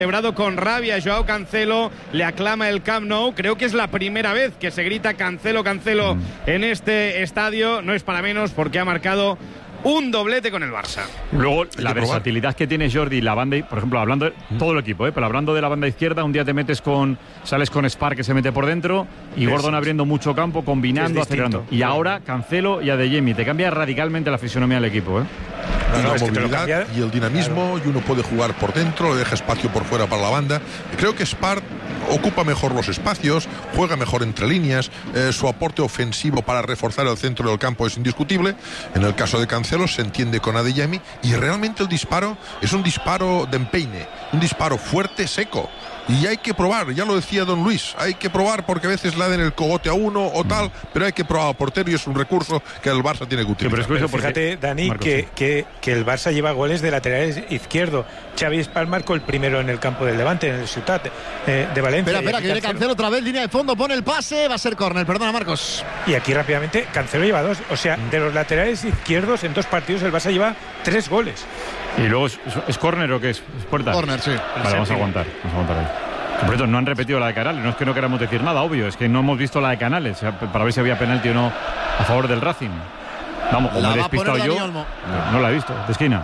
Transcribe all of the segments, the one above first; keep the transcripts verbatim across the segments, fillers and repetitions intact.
Celebrado con rabia, Joao Cancelo le aclama el Camp Nou. Creo que es la primera vez que se grita Cancelo, Cancelo mm. en este estadio. No es para menos porque ha marcado un doblete con el Barça. Luego, la versatilidad que tiene Jordi, la banda, por ejemplo, hablando de todo el equipo, ¿eh? pero hablando de la banda izquierda, un día te metes con, sales con Spar que se mete por dentro y Gordon es, abriendo mucho campo, combinando, acelerando. Y ahora Cancelo y Adeyemi, te cambia radicalmente la fisonomía del equipo, ¿eh? Y no, la no, movilidad es que y el dinamismo, claro. Y uno puede jugar por dentro, le deja espacio por fuera para la banda. Creo que Spar ocupa mejor los espacios, juega mejor entre líneas, eh, su aporte ofensivo para reforzar el centro del campo es indiscutible. En el caso de Cancelo se entiende con Adeyemi y realmente el disparo es un disparo de empeine, un disparo fuerte, seco. Y hay que probar, ya lo decía don Luis, hay que probar porque a veces le dan el cogote a uno o tal, pero hay que probar al portero y es un recurso que el Barça tiene que utilizar. Sí, pero, pero fíjate, Dani, Marcos, que, sí. que, que el Barça lleva goles de lateral izquierdo. Xavi Spar marcó el primero en el campo del Levante, en el Ciutat eh, de Valencia. Espera, espera, que viene Cancelo otra vez, línea de fondo, pone el pase, va a ser córner, perdona Marcos. Y aquí rápidamente, Cancelo lleva dos, o sea, de los laterales izquierdos en dos partidos el Barça lleva tres goles. ¿Y luego es, es córner o qué es? ¿Es puerta? Córner, sí. Vale, vamos a aguantar, vamos a aguantar ahí. Por cierto, no han repetido la de Canales, no es que no queramos decir nada, obvio, es que no hemos visto la de Canales, para ver si había penalti o no a favor del Racing. Vamos, como me he despistado yo, no, no la he visto, de esquina.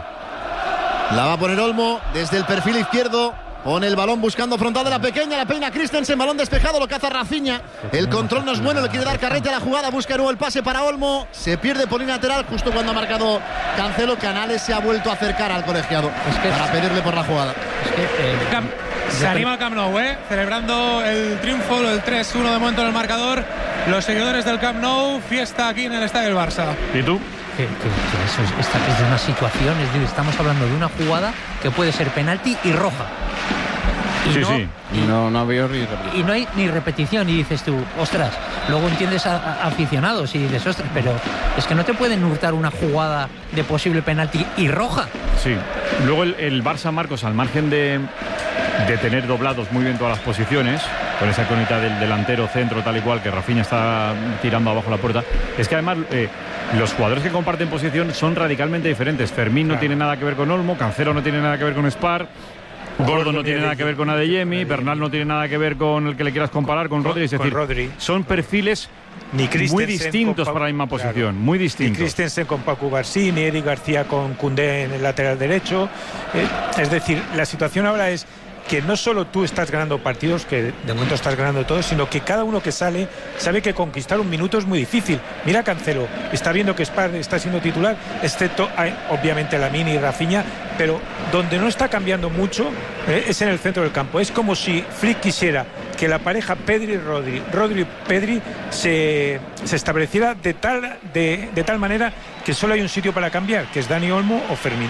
La va a poner Olmo desde el perfil izquierdo, pone el balón buscando frontal de la pequeña, la peina Christensen, balón despejado, lo caza Rafinha, el control no es bueno, le quiere dar carrete a la jugada, busca de nuevo el pase para Olmo, se pierde por línea lateral justo cuando ha marcado Cancelo. Canales se ha vuelto a acercar al colegiado es que para es... pedirle por la jugada. Es que, eh, Cam... Se anima el Camp Nou, ¿eh? Celebrando el triunfo, el tres uno de momento en el marcador. Los seguidores del Camp Nou, fiesta aquí en el estadio del Barça. ¿Y tú? Que, que, que eso es, esta, es de una situación, es decir, estamos hablando de una jugada que puede ser penalti y roja. Y sí, no, sí. Y no, no había ni repetición. Y no hay ni repetición. Y dices tú, ostras, luego entiendes a, a aficionados y dices, ostras, pero es que no te pueden hurtar una jugada de posible penalti y roja. Sí. Luego el, el Barça, Marcos, al margen de, de tener doblados muy bien todas las posiciones, con esa conita del delantero, centro, tal y cual, que Rafinha está tirando abajo la puerta, es que además eh, los jugadores que comparten posición son radicalmente diferentes. Fermín no claro. tiene nada que ver con Olmo, Cancelo no tiene nada que ver con Spar, Gordon no tiene nada que ver con Adeyemi, Bernal no tiene nada que ver con el que le quieras comparar, con Rodri. Es decir, Rodri. son perfiles ni muy distintos para la misma posición, claro. muy distintos. Ni Christensen con Paco García, ni Eric García con Koundé en el lateral derecho. Eh, es decir, la situación ahora es que no solo tú estás ganando partidos, que de momento estás ganando todos, sino que cada uno que sale sabe que conquistar un minuto es muy difícil. Mira Cancelo, está viendo que Spar está siendo titular, excepto obviamente Lamine y Rafinha, pero donde no está cambiando mucho eh, es en el centro del campo. Es como si Flick quisiera que la pareja Pedri-Rodri, Rodri-Pedri se, se estableciera de tal, de, de tal manera que solo hay un sitio para cambiar, que es Dani Olmo o Fermín.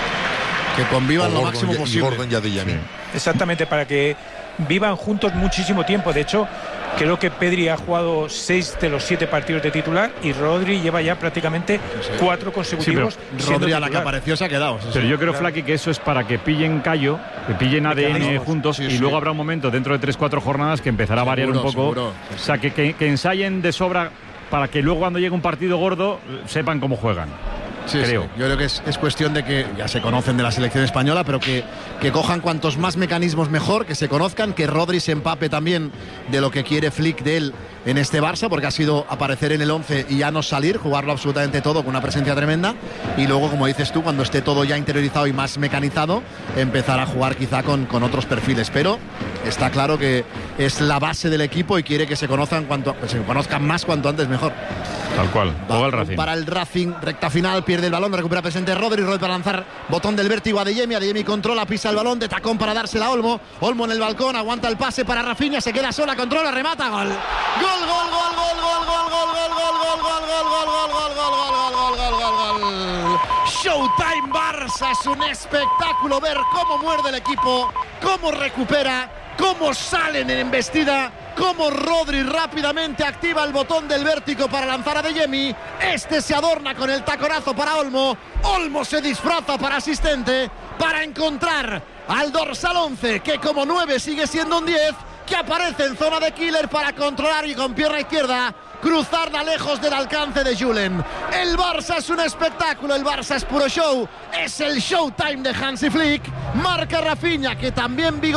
Que convivan lo Gordon máximo y, posible. Y Gordon y Adeyemi. Sí. Exactamente, para que vivan juntos muchísimo tiempo. De hecho, creo que Pedri ha jugado seis de los siete partidos de titular y Rodri lleva ya prácticamente sí, sí. cuatro consecutivos. Sí, Rodri a la que apareció se ha quedado. Sí, pero sí. yo creo, claro. Flaky, que eso es para que pillen callo, que pillen A D N Mecanismos. juntos sí, y sí. luego habrá un momento dentro de tres cuatro jornadas que empezará seguro, a variar un poco. Seguro, sí, sí. O sea, que, que, que ensayen de sobra para que luego cuando llegue un partido gordo sepan cómo juegan. Sí, creo. Sí. Yo creo que es, es cuestión de que ya se conocen de la selección española, pero que, que cojan cuantos más mecanismos mejor, que se conozcan, que Rodri se empape también de lo que quiere Flick de él en este Barça, porque ha sido aparecer en el once y ya no salir, jugarlo absolutamente todo con una presencia tremenda, y luego, como dices tú, cuando esté todo ya interiorizado y más mecanizado, empezar a jugar quizá con, con otros perfiles, pero está claro que es la base del equipo y quiere que se conozcan cuanto se conozcan más cuanto antes mejor. Tal cual. Va, el Racing. Para el Racing, recta final, pierde el balón, recupera presente Rodri, Rodri para lanzar, botón del vértigo a Adeyemi, Adeyemi controla, pisa el balón, de tacón para dársela a Olmo, Olmo en el balcón, aguanta el pase para Rafinha, se queda sola, controla, remata, gol. Gol, gol, gol, gol, gol, gol, gol, gol, gol, gol, gol, gol, gol, gol, gol, gol, gol, gol, gol, gol. Showtime Barça, es un espectáculo ver cómo muerde el equipo, cómo recupera, cómo salen en embestida, cómo Rodri rápidamente activa el botón del vértigo para lanzar a Adeyemi. Este se adorna con el taconazo para Olmo. Olmo se disfraza para asistente para encontrar al dorsal once, que como nueve sigue siendo un diez, que aparece en zona de killer para controlar y con pierna izquierda cruzarla lejos del alcance de Julen. El Barça es un espectáculo, el Barça es puro show, es el showtime de Hansi Flick. Marca Rafinha, que también